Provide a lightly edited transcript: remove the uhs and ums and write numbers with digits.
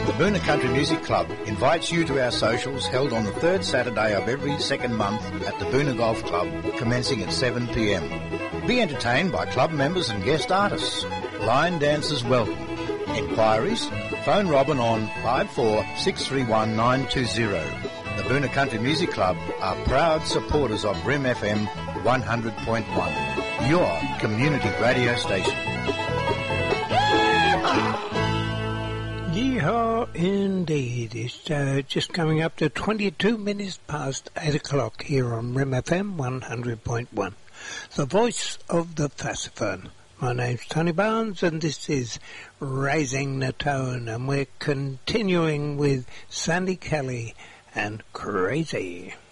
The Boona Country Music Club invites you to our socials held on the third Saturday of every second month at the Boona Golf Club, commencing at 7 p.m. Be entertained by club members and guest artists. Line dancers welcome. Enquiries? Phone Robin on 54631920. The Boona Country Music Club are proud supporters of Brim FM 100.1, your community radio station. Yeehaw indeed. It's just coming up to 22 minutes past 8 o'clock here on Rim FM 100.1. The voice of the Fassophone. My name's Tony Barnes and this is Raising the Tone, and we're continuing with Sandy Kelly and Crazy.